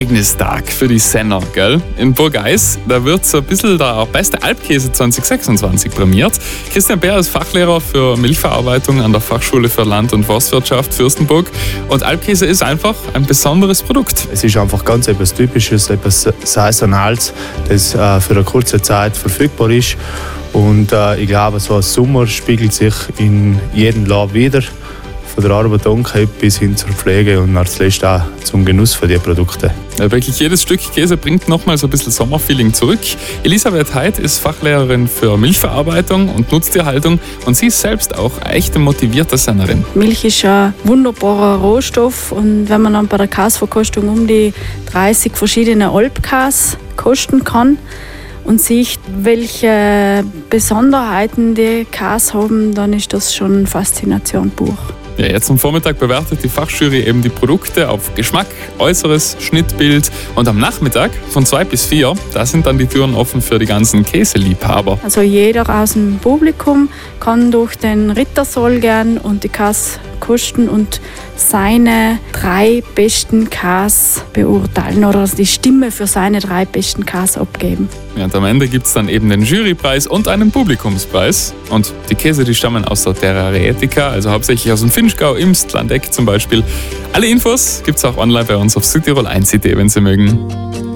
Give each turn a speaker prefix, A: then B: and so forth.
A: Tag für die Senner, gell? In Burgeis, da wird so ein bisschen der beste Alpkäse 2026 prämiert. Christian Bär ist Fachlehrer für Milchverarbeitung an der Fachschule für Land- und Forstwirtschaft Fürstenburg. Und Alpkäse ist einfach ein besonderes Produkt.
B: Es ist einfach ganz etwas Typisches, etwas Saisonales, das für eine kurze Zeit verfügbar ist. Und ich glaube, so ein Sommer spiegelt sich in jedem Laden wieder. Von der Arbeitung bis hin zur Pflege und als letztes auch zum Genuss von den Produkten.
A: Ja, wirklich jedes Stück Käse bringt nochmal so ein bisschen Sommerfeeling zurück. Elisabeth Heid ist Fachlehrerin für Milchverarbeitung und Nutztierhaltung und sie ist selbst auch eine echte motivierte Sennerin.
C: Milch ist ein wunderbarer Rohstoff und wenn man dann bei der Käseverkostung um die 30 verschiedene Alpkäse kosten kann und sieht, welche Besonderheiten die Käse haben, dann ist das schon Faszination pur.
A: Ja, jetzt am Vormittag bewertet die Fachjury eben die Produkte auf Geschmack, Äußeres, Schnittbild und am Nachmittag von 2 bis 4, da sind dann die Türen offen für die ganzen Käseliebhaber.
C: Also jeder aus dem Publikum kann durch den Rittersaal gehen und die Käse kosten und seine 3 besten Käse beurteilen oder die Stimme für seine 3 besten Käse abgeben.
A: Ja, und am Ende gibt es dann eben den Jurypreis und einen Publikumspreis. Und die Käse, die stammen aus der Terra Raetica, also hauptsächlich aus dem Vinschgau, Imst, Landeck zum Beispiel. Alle Infos gibt es auch online bei uns auf Südtirol 1.de, wenn Sie mögen.